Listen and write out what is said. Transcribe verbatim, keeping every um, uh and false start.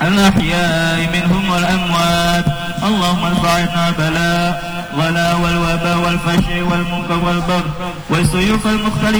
الأحياء منهم والأموات. اللهم ارفع عنا بلاء ولا والوباء والفشع والمنكر والبغي والسيوف المختلفة